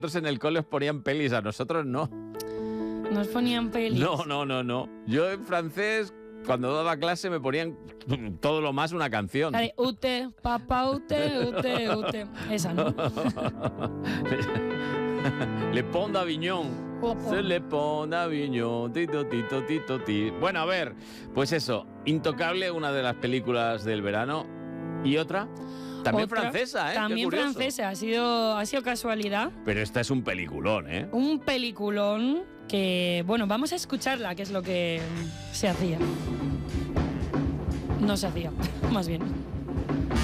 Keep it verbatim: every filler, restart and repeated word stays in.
en el cole os ponían pelis, a nosotros no. Nos ponían pelis. No, no, no, no. Yo en francés, cuando daba clase, me ponían todo lo más una canción. La de ute, papá, ute, ute, ute. Esa, ¿no? Le Pont d'Avignon. Se le Pont d'Avignon. Tito, tito, tito, ti. Bueno, a ver, pues eso. Intocable, una de las películas del verano. ¿Y otra? También Otra, francesa, ¿eh? También francesa, ha sido, ha sido casualidad. Pero esta es un peliculón, ¿eh? Un peliculón que, bueno, vamos a escucharla, que es lo que se hacía. No se hacía, más bien.